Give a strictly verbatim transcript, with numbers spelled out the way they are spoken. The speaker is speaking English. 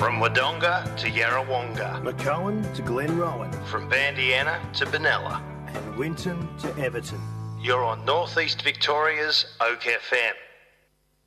From Wodonga to Yarrawonga. McCowan to Glenrowan. From Bandiana to Benalla. And Winton to Everton. You're on Northeast Victoria's Oak F M.